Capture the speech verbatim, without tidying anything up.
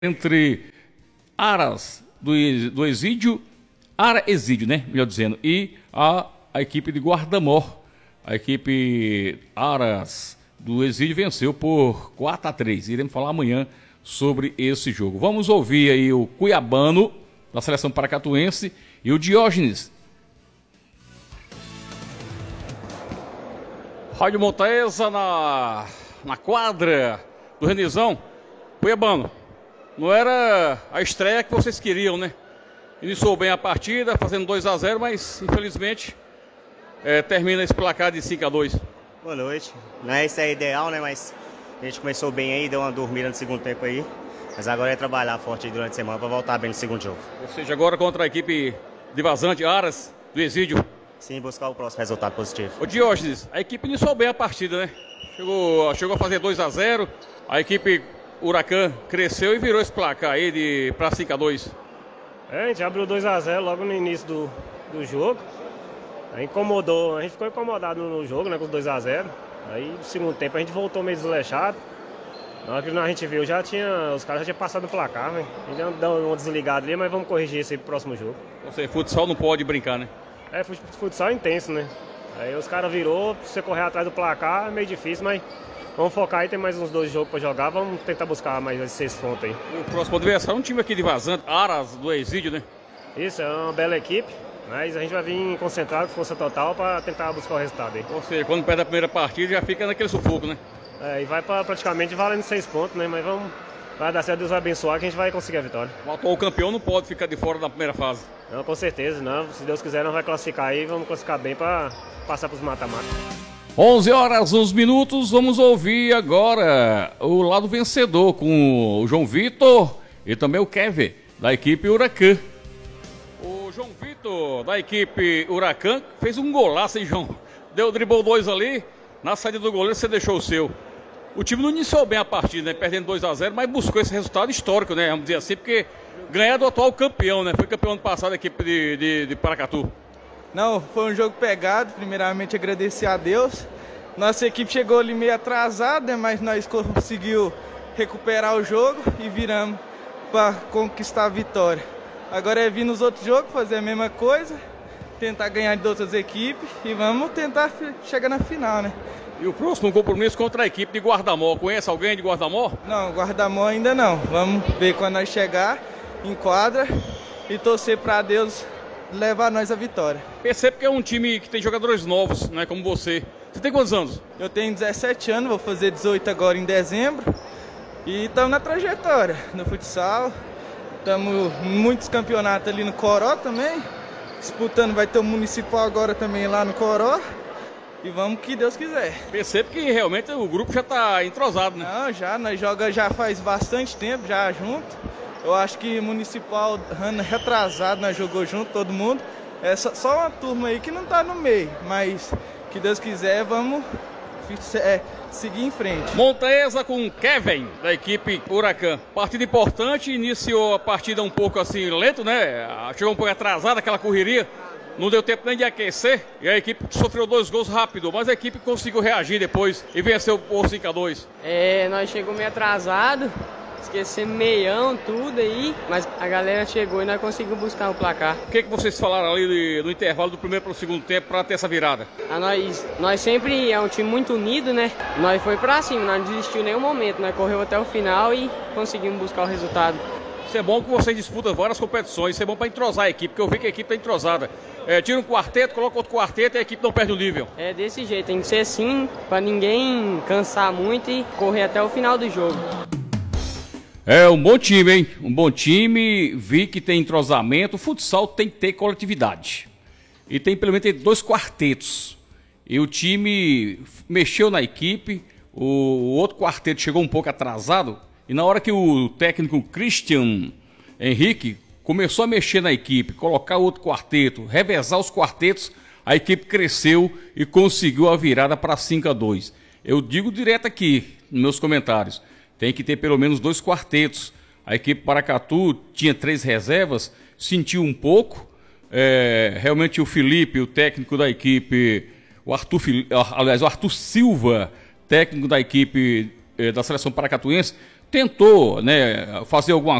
entre Aras do, do Exídio, Ara Exídio, né? Melhor dizendo, e a, a equipe de Guardamor. A equipe Aras do Exídio venceu por quatro a três. Iremos falar amanhã sobre esse jogo. Vamos ouvir aí o Cuiabano, da seleção paracatuense, e o Diógenes. Rádio Montaesa na, na quadra do Renizão. Cuiabano, não era a estreia que vocês queriam, né? Iniciou bem a partida, fazendo dois a zero, mas infelizmente é, termina esse placar de cinco a dois. Boa noite. Não é isso aí ideal, né? Mas a gente começou bem aí, deu uma dormida no segundo tempo aí. Mas agora é trabalhar forte aí durante a semana para voltar bem no segundo jogo. Ou seja, agora contra a equipe de Vazante, Aras, do Exídio. Sim, buscar o próximo resultado positivo. Ô Diógenes, a equipe iniciou bem a partida, né? Chegou, chegou a fazer dois a zero, a equipe Huracan cresceu e virou esse placar aí de, para cinco a dois. É, a gente abriu dois a zero logo no início do, do jogo. Aí incomodou, a gente ficou incomodado no jogo, né, com os dois a zero. Aí no segundo tempo a gente voltou meio desleixado. Na hora que a gente viu, já tinha, os caras já tinham passado o placar, né? A gente deu uma desligada ali, mas vamos corrigir isso aí pro próximo jogo. Ou seja, futsal não pode brincar, né? É, futsal é intenso, né? Aí os caras virou, você correr atrás do placar é meio difícil, mas vamos focar aí, tem mais uns dois jogos pra jogar, vamos tentar buscar mais esses seis pontos aí. O próximo adversário é um time aqui de Vazante, Aras do Exídio, né? Isso, é uma bela equipe, mas a gente vai vir concentrado, com força total, pra tentar buscar o resultado aí. Ou seja, quando perde a primeira partida já fica naquele sufoco, né? É, e vai pra praticamente valendo seis pontos, né? Mas vamos, vai dar certo, Deus vai abençoar que a gente vai conseguir a vitória. O atual campeão não pode ficar de fora da primeira fase. Não, com certeza, não. Se Deus quiser, nós vai classificar aí, vamos classificar bem pra passar pros mata-mata. onze horas, uns minutos, vamos ouvir agora o lado vencedor com o João Vitor e também o Kevin, da equipe Huracan. O João Vitor, da equipe Huracan, fez um golaço, hein, João? Deu, driblou dois ali, na saída do goleiro você deixou o seu. O time não iniciou bem a partida, né, perdendo dois a zero, mas buscou esse resultado histórico, né, vamos dizer assim, porque ganhar do atual campeão, né, foi campeão ano passado da equipe de, de, de Paracatu. Não, foi um jogo pegado, primeiramente agradecer a Deus. Nossa equipe chegou ali meio atrasada, mas nós conseguimos recuperar o jogo e viramos para conquistar a vitória. Agora é vir nos outros jogos, fazer a mesma coisa, tentar ganhar de outras equipes e vamos tentar chegar na final, né? E o próximo compromisso contra a equipe de Guardamor, conhece alguém de Guardamor? Não, Guardamor ainda não, vamos ver quando nós chegar em quadra e torcer para Deus levar nós a vitória. Percebe que é um time que tem jogadores novos, né, como você. Você tem quantos anos? Eu tenho dezessete anos, vou fazer dezoito agora em dezembro. E estamos na trajetória, no futsal. Estamos em muitos campeonatos ali no Coró também. Disputando, vai ter o municipal agora também lá no Coró. E vamos que Deus quiser. Percebe que realmente o grupo já está entrosado, né? Não, já, nós jogamos já faz bastante tempo, já junto. Eu acho que municipal, ano retrasado, nós jogou junto, todo mundo. É só, só uma turma aí que não tá no meio, mas que Deus quiser, vamos é, seguir em frente. Montaesa com Kevin, da equipe Huracan. Partida importante, iniciou a partida um pouco assim lento, né? Chegou um pouco atrasada aquela correria. Não deu tempo nem de aquecer e a equipe sofreu dois gols rápido, mas a equipe conseguiu reagir depois e venceu por cinco a dois. É, nós chegamos meio atrasado. Esquecemos meião, tudo aí, mas a galera chegou e nós conseguimos buscar o placar. O que, que vocês falaram ali de, no intervalo do primeiro para o segundo tempo para ter essa virada? A nós, nós sempre é um time muito unido, né? Nós foi pra cima, nós não desistiu em nenhum momento, nós correu até o final e conseguimos buscar o resultado. Isso é bom que vocês disputam várias competições, isso é bom para entrosar a equipe, porque eu vi que a equipe está entrosada. É, tira um quarteto, coloca outro quarteto e a equipe não perde o nível. É desse jeito, tem que ser assim, para ninguém cansar muito e correr até o final do jogo. É um bom time, hein? Um bom time, vi que tem entrosamento. O futsal tem que ter coletividade. E tem pelo menos dois quartetos. E o time mexeu na equipe, o outro quarteto chegou um pouco atrasado. E na hora que o técnico Christian Henrique começou a mexer na equipe, colocar outro quarteto, revezar os quartetos, a equipe cresceu e conseguiu a virada para cinco a dois. Eu digo direto aqui nos meus comentários. Tem que ter pelo menos dois quartetos. A equipe Paracatu tinha três reservas, sentiu um pouco. É, realmente o Felipe, o técnico da equipe, o Arthur, aliás, o Arthur Silva, técnico da equipe é, da seleção paracatuense, tentou, né, fazer alguma